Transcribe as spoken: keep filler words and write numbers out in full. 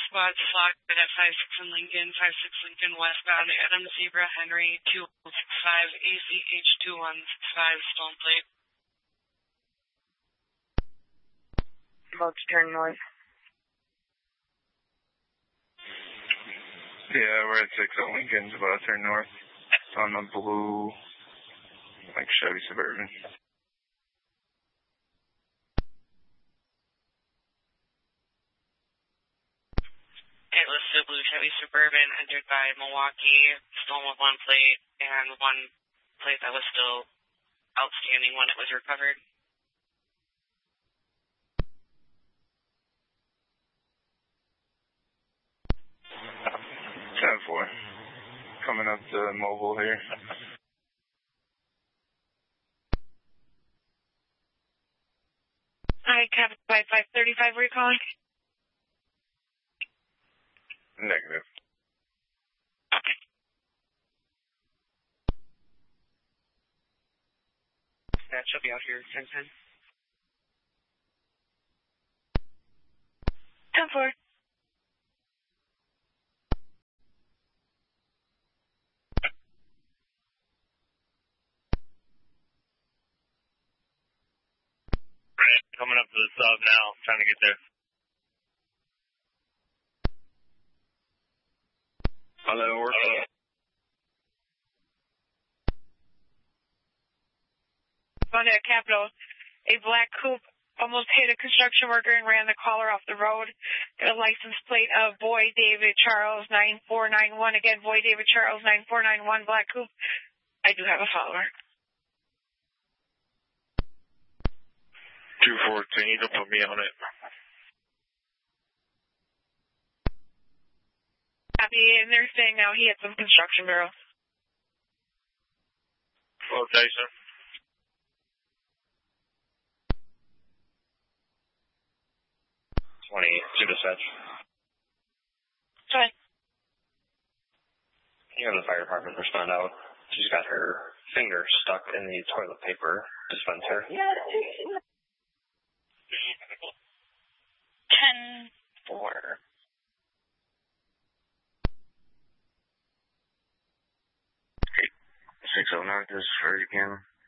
squads flocked at five six in Lincoln, five six Lincoln westbound, Adam Zebra Henry two one six five, A C H two one six five, Stone Plate. About to turn north. Yeah, we're at six at Lincoln's, about to turn north. On the blue, like Chevy Suburban. It listed blue Chevy Suburban entered by Milwaukee, stolen with one plate, and one plate that was still outstanding when it was recovered. ten four. Coming up to mobile here. Hi, Cap five five thirty-five, were you calling? Negative. Okay. That should be out here, ten ten. ten four. Coming up to the sub now, trying to get there. Hello, we're uh, Found at Capitol. A black coupe almost hit a construction worker and ran the caller off the road. Got a license plate of Boy David Charles nine four nine one. Again, Boy David Charles nine four nine one, black coupe. I do have a follower. two fourteen, you can put me on it. Copy, and they're saying now he hit some construction bureau. Location. twenty, two dispatch. Go ahead. You have the fire department respond out. She's got her finger stuck in the toilet paper dispenser. ten four. six oh nine, this is Fred again.